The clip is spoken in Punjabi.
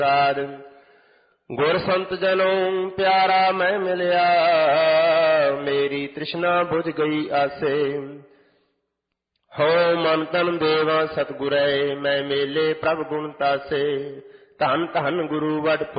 ਗੁਰ ਸੰਤ ਜਨੋਂ ਪਿਆਰਾ ਮੈਂ ਮਿਲਿਆ, ਮੇਰੀ ਤ੍ਰਿਸ਼ਨਾ ਬੁਝ ਗਈ ਆਸੇ। ਹੋ ਮਨ ਤਨ ਦੇਵਾ ਸਤਿਗੁਰੈ, ਮੈਂ ਮੇਲੇ ਪ੍ਰਭ ਗੁਣ ਤਾਸੇ। ਧੰਨ ਧੰਨ ਗੁਰੂ ਵਡ